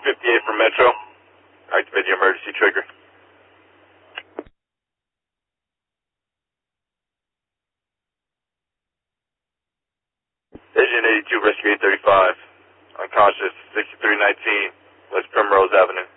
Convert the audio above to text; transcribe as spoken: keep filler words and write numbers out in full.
fifty-eight from Metro. Activate the emergency trigger. Agent eighty-two, rescue eight thirty-five. Unconscious, sixty-three nineteen, West Primrose Avenue.